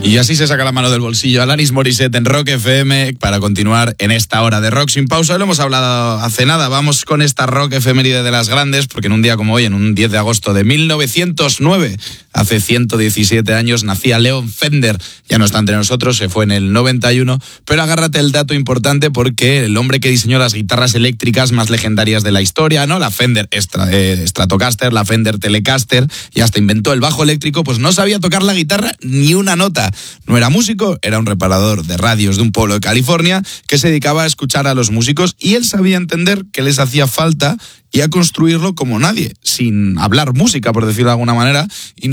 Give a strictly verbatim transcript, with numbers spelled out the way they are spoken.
Y así se saca la mano del bolsillo Alanis Morissette en Rock F M para continuar en esta hora de Rock sin pausa. Lo hemos hablado hace nada. Vamos con esta Rock efeméride de las grandes, porque en un día como hoy, en un diez de agosto de mil novecientos nueve, hace ciento diecisiete años, nacía Leon Fender. Ya no está entre nosotros, se fue en el noventa y uno, pero agárrate el dato importante porque el hombre que diseñó las guitarras eléctricas más legendarias de la historia, ¿no? La Fender Stra- eh, Stratocaster, la Fender Telecaster, y hasta inventó el bajo eléctrico, pues no sabía tocar la guitarra ni una nota. No era músico, era un reparador de radios de un pueblo de California que se dedicaba a escuchar a los músicos, y él sabía entender qué les hacía falta y a construirlo como nadie, sin hablar música, por decirlo de alguna manera, y